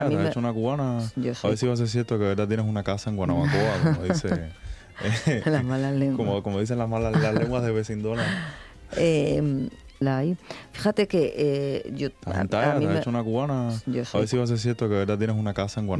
A Te mí has me, hecho una cubana. yo A soy ver si va a ser cierto que de verdad tienes una casa en Guanabacoa, como dice, las malas lenguas. como dicen las lenguas de vecindona. Eh, la hay. Fíjate que yo ¿Estás a en talla? mí ¿Te has me, hecho una cubana? yo A soy ver si va a ser cierto que de verdad tienes una casa en Guanabacoa.